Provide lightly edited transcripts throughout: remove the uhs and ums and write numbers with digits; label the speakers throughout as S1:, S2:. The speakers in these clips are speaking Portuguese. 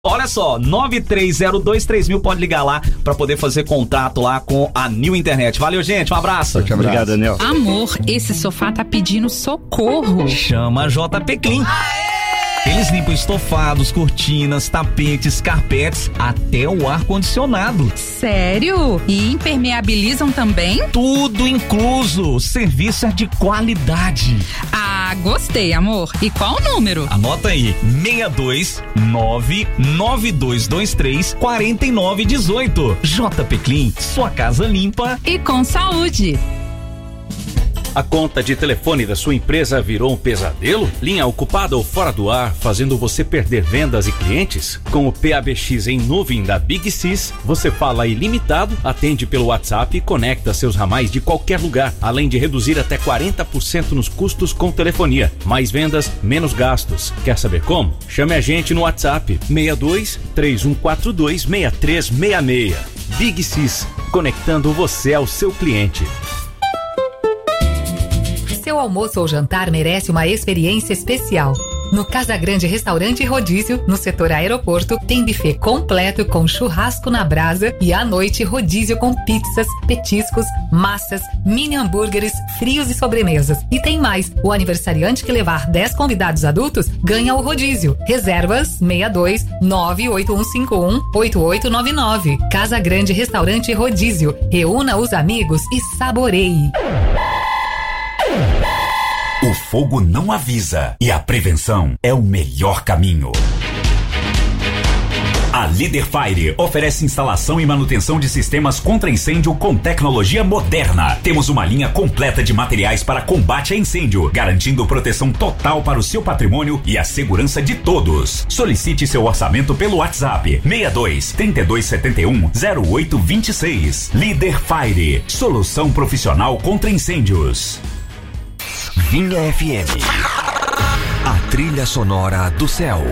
S1: Olha só, 93023000, pode ligar lá pra poder fazer contrato lá com a New Internet. Valeu, gente, um abraço.
S2: Obrigado, Daniel.
S3: Amor, esse sofá tá pedindo socorro.
S1: Chama a JP Clean. Eles limpam estofados, cortinas, tapetes, carpetes, até o ar-condicionado.
S3: Sério? E impermeabilizam também?
S1: Tudo incluso. O serviço é de qualidade.
S3: Ah, gostei, amor. E qual o número?
S1: Anota aí, 62992234918. JP Clean, sua casa limpa
S3: e com saúde.
S4: A conta de telefone da sua empresa virou um pesadelo? Linha ocupada ou fora do ar, fazendo você perder vendas e clientes? Com o PABX em nuvem da Big Sys, você fala ilimitado, atende pelo WhatsApp e conecta seus ramais de qualquer lugar, além de reduzir até 40% nos custos com telefonia. Mais vendas, menos gastos. Quer saber como? Chame a gente no WhatsApp 62 3142 6366. Big Sys, conectando você ao seu cliente.
S5: Seu almoço ou jantar merece uma experiência especial. No Casagrande Restaurante e Rodízio, no setor aeroporto, tem buffet completo com churrasco na brasa e à noite rodízio com pizzas, petiscos, massas, mini hambúrgueres, frios e sobremesas. E tem mais, o aniversariante que levar 10 convidados adultos ganha o rodízio. Reservas 62 98151 8899. Casagrande Restaurante e Rodízio. Reúna os amigos e saboreie.
S6: O fogo não avisa e a prevenção é o melhor caminho. A Líder Fire oferece instalação e manutenção de sistemas contra incêndio com tecnologia moderna. Temos uma linha completa de materiais para combate a incêndio, garantindo proteção total para o seu patrimônio e a segurança de todos. Solicite seu orçamento pelo WhatsApp 62 3271 0826. Líder Fire, solução profissional contra incêndios.
S7: Vinha FM, a trilha sonora do céu.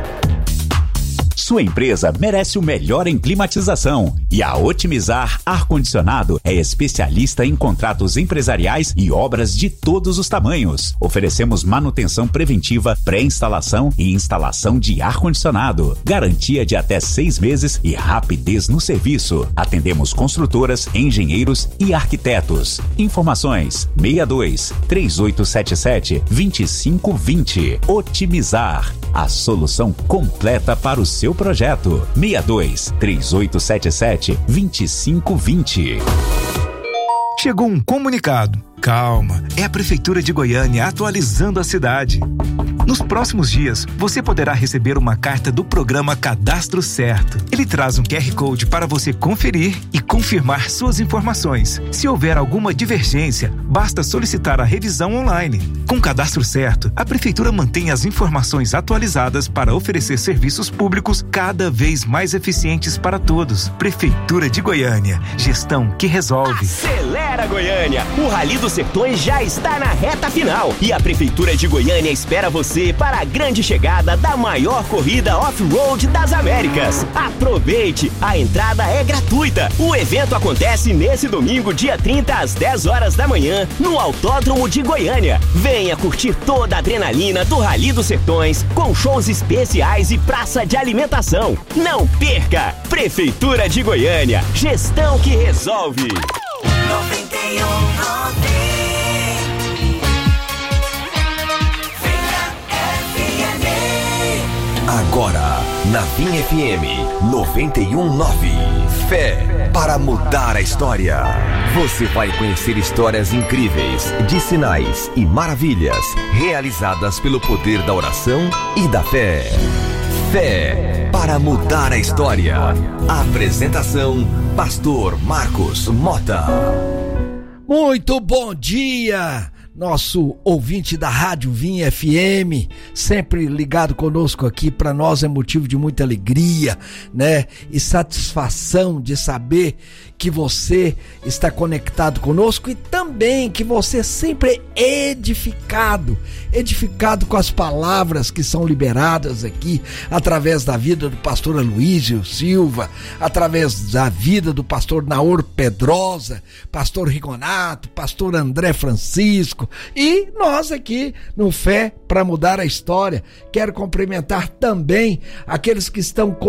S6: Sua empresa merece o melhor em climatização e a Otimizar Ar-Condicionado é especialista em contratos empresariais e obras de todos os tamanhos. Oferecemos manutenção preventiva, pré-instalação e instalação de ar-condicionado. Garantia de até 6 meses e rapidez no serviço. Atendemos construtoras, engenheiros e arquitetos. Informações 62 3877 2520. Otimizar, a solução completa para o seu projeto. 62 3877 2520.
S8: Chegou um comunicado. Calma, é a Prefeitura de Goiânia atualizando a cidade. Nos próximos dias, você poderá receber uma carta do programa Cadastro Certo. Ele traz um QR Code para você conferir e confirmar suas informações. Se houver alguma divergência, basta solicitar a revisão online. Com o Cadastro Certo, a Prefeitura mantém as informações atualizadas para oferecer serviços públicos cada vez mais eficientes para todos. Prefeitura de Goiânia, gestão que resolve.
S9: Acelera Goiânia! O Rally dos Sertões já está na reta final e a Prefeitura de Goiânia espera você para a grande chegada da maior corrida off-road das Américas. Aproveite! A entrada é gratuita. O evento acontece nesse domingo, dia 30, às 10 horas da manhã, no Autódromo de Goiânia. Venha curtir toda a adrenalina do Rally dos Sertões, com shows especiais e praça de alimentação. Não perca! Prefeitura de Goiânia, gestão que resolve.
S10: 91.9
S7: Agora, na Vinha FM 91.9. Fé para mudar a história. Você vai conhecer histórias incríveis de sinais e maravilhas realizadas pelo poder da oração e da fé. Fé para mudar a história. Apresentação: Pastor Marcos Mota.
S11: Muito bom dia, nosso ouvinte da Rádio Vinha FM, sempre ligado conosco aqui. Para nós é motivo de muita alegria, né? E satisfação de saber que você está conectado conosco e também que você sempre é edificado com as palavras que são liberadas aqui através da vida do pastor Aloísio Silva, através da vida do pastor Naor Pedrosa, pastor Rigonato, pastor André Francisco, conosco. E nós aqui no Fé para Mudar a História, quero cumprimentar também aqueles que estão